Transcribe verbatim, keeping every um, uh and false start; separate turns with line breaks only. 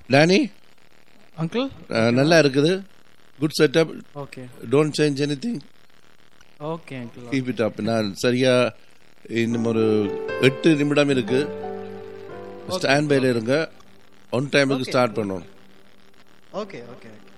Danny
uncle
நல்லா இருக்குது. Good setup.
Okay
don't change anything.
Okay uncle.
Keep it up. நான் சரியா இன்னும் ஒரு எட்டு நிமிடம் இருக்கு. ஸ்டாண்ட் பைல இருங்க. ஒன் டைமுக்கு ஸ்டார்ட் பண்ணுவோம்.
Okay okay